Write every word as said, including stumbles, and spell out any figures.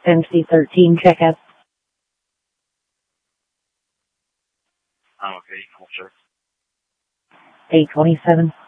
M C thirteen, check out. Oh, okay, cool, sure. eight twenty-seven.